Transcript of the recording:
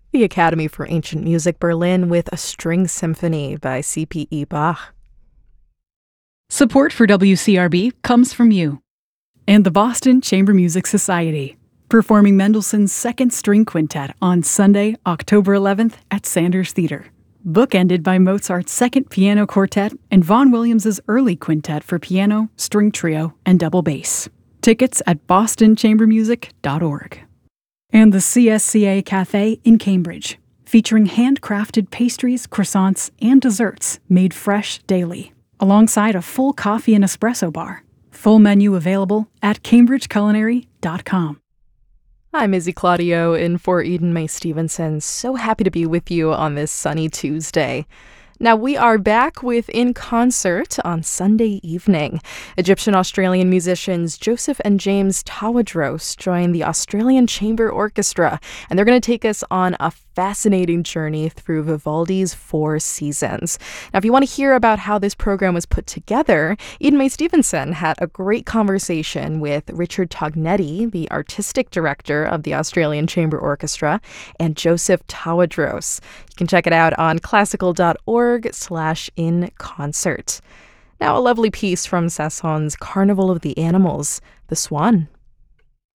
The Academy for Ancient Music Berlin with a String Symphony by C.P.E. Bach. Support for WCRB comes from you and the Boston Chamber Music Society, performing Mendelssohn's Second String Quintet on Sunday, October 11th at Sanders Theater. Bookended by Mozart's Second Piano Quartet and Vaughan Williams's Early Quintet for piano, string trio, and double bass. Tickets at bostonchambermusic.org. And the CSCA Cafe in Cambridge, featuring handcrafted pastries, croissants, and desserts made fresh daily, alongside a full coffee and espresso bar. Full menu available at cambridgeculinary.com. I'm Izzy Claudio in for Eden May Stevenson. So happy to be with you on this sunny Tuesday. Now, we are back with In Concert on Sunday evening. Egyptian-Australian musicians Joseph and James Tawadros join the Australian Chamber Orchestra, and they're going to take us on a fascinating journey through Vivaldi's Four Seasons. Now, if you want to hear about how this program was put together, Eden May Stevenson had a great conversation with Richard Tognetti, the artistic director of the Australian Chamber Orchestra, and Joseph Tawadros. You can check it out on classical.org/inconcert. Now, a lovely piece from Sasson's Carnival of the Animals, The Swan.